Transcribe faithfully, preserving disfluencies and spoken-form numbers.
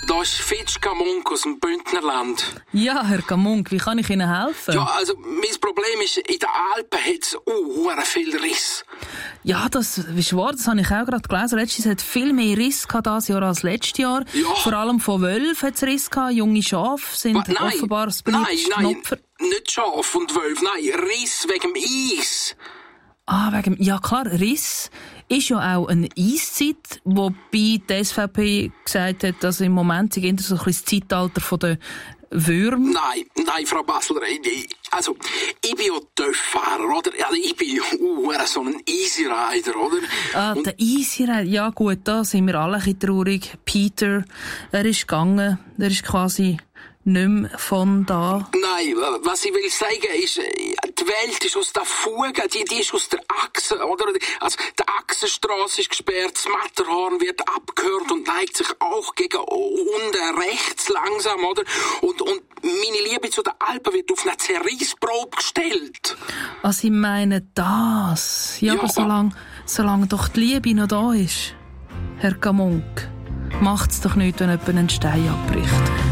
Da ist Fitsch Gamunk aus dem Bündnerland. Ja, Herr Gamunk, wie kann ich Ihnen helfen? Ja, also, mein Problem ist, in den Alpen hat es uh, viel Riss. Ja, das ist wahr, das habe ich auch gerade gelesen. Letztes hat viel mehr Riss gehabt dieses Jahr als letztes Jahr. Ja. Vor allem von Wölfen hat es Riss gehabt. Junge Schafe sind Was? Nein, offenbar das nein, beliebteste nein, Opfer. nicht Schaf und Wölfe, nein, Riss wegen dem Eis. Ah, wegen, ja klar, Riss ist ja auch eine Eiszeit, wobei die S V P gesagt hat, dass im Moment so ein bisschen das Zeitalter der Würmer. Nein, nein, Frau Basler, ich, also, ich bin ja Töfffahrer, oder? Also, ich bin uh, so ein Easy Rider, oder? Ah, und der Easy Rider, ja gut, da sind wir alle ein bisschen traurig. Peter, er ist gegangen, er ist quasi nicht mehr von da. Nein, was ich will sagen ist, die Welt ist aus der Fuge, die, die ist aus der Achse, oder? Also, die Achsenstrasse ist gesperrt, das Matterhorn wird abgehört und neigt sich auch gegen unten rechts langsam, oder? Und, und meine Liebe zu den Alpen wird auf eine Zerreissprobe gestellt. Also ich meine das. Ja, Ja, aber solange, solange doch die Liebe noch da ist, Herr Gamunk, macht's doch nicht, wenn jemand einen Stein abbricht.